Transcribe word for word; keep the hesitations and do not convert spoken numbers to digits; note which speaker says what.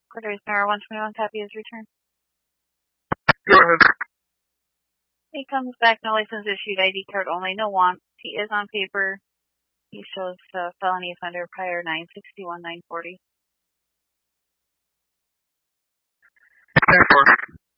Speaker 1: Corderis number one twenty-one, copy is returned.
Speaker 2: Go ahead.
Speaker 1: He comes back, no license issued, I D card only, no want. He is on paper. He shows uh, felony offender prior nine sixty-one, nine forty.
Speaker 2: ten four.